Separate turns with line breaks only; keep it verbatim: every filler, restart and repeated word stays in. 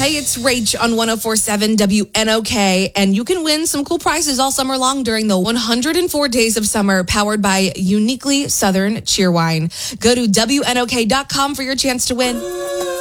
Hey, it's Rach on one oh four point seven W N O K, and you can win some cool prizes all summer long during the one hundred four Days of Summer, powered by Uniquely Southern Cheerwine. Go to W N O K dot com for your chance to win.